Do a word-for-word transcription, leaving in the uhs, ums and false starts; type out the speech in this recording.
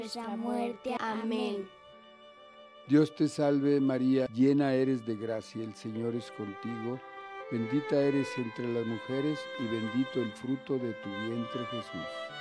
nuestra muerte. Amén. Dios te salve María, llena eres de gracia, el Señor es contigo, bendita eres entre las mujeres y bendito el fruto de tu vientre Jesús.